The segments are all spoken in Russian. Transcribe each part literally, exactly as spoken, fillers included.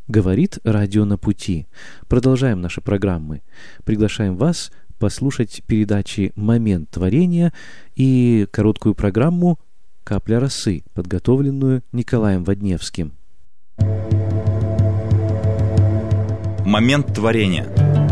Говорит радио «На пути». Продолжаем наши программы. Приглашаем вас послушать передачи «Момент творения» и короткую программу «Капля росы», подготовленную Николаем Водневским. Момент творения.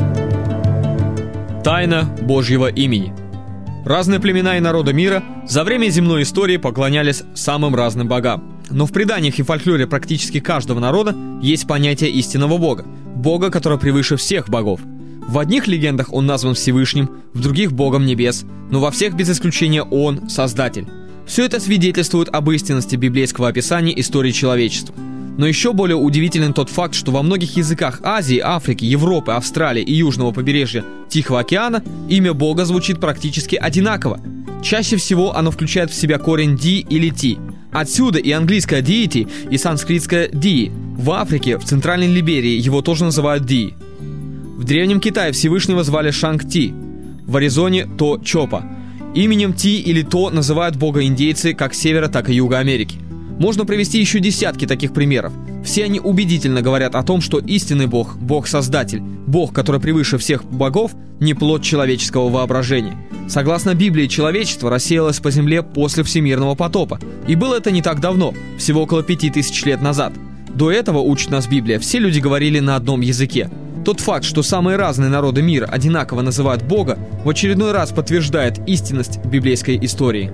Тайна Божьего имени. Разные племена и народы мира за время земной истории поклонялись самым разным богам. Но в преданиях и фольклоре практически каждого народа есть понятие истинного бога, бога, который превыше всех богов. В одних легендах он назван Всевышним, в других — богом небес, но во всех без исключения он — Создатель. Все это свидетельствует об истинности библейского описания истории человечества. Но еще более удивителен тот факт, что во многих языках Азии, Африки, Европы, Австралии и южного побережья Тихого океана имя Бога звучит практически одинаково. Чаще всего оно включает в себя корень «ди» или «ти». Отсюда и английское «deity», и санскритское «ди». В Африке, в Центральной Либерии его тоже называют «ди». В Древнем Китае Всевышнего звали Шанг-Ти, в Аризоне — То Чопа. Именем Ти или То называют бога индейцы как севера, так и юга Америки. Можно привести еще десятки таких примеров. Все они убедительно говорят о том, что истинный Бог, Бог-Создатель, Бог, который превыше всех богов, не плод человеческого воображения. Согласно Библии, человечество рассеялось по земле после всемирного потопа. И было это не так давно, всего около пяти тысяч лет назад. До этого, учит нас Библия, все люди говорили на одном языке. Тот факт, что самые разные народы мира одинаково называют Бога, в очередной раз подтверждает истинность библейской истории.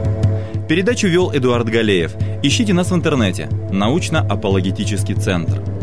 Передачу вел Эдуард Галеев. Ищите нас в интернете. Научно-апологетический центр.